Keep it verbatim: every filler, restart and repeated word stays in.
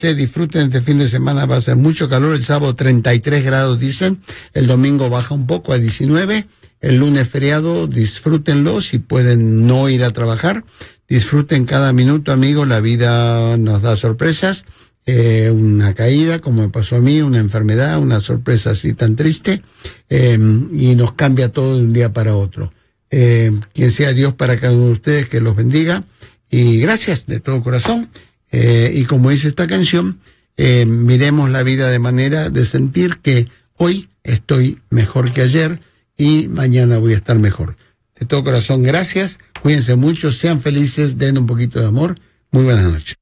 Disfruten este fin de semana, va a ser mucho calor, el sábado treinta y tres grados dicen, el domingo baja un poco a diecinueve, el lunes feriado, disfrútenlo, si pueden no ir a trabajar, disfruten cada minuto, amigos, la vida nos da sorpresas, eh, una caída como me pasó a mí, una enfermedad, una sorpresa así tan triste, eh, y nos cambia todo de un día para otro. Eh, quien sea Dios para cada uno de ustedes, que los bendiga, y gracias de todo corazón. Eh, y como dice esta canción, eh, miremos la vida de manera de sentir que hoy estoy mejor que ayer y mañana voy a estar mejor. De todo corazón, gracias, cuídense mucho, sean felices, den un poquito de amor. Muy buenas noches.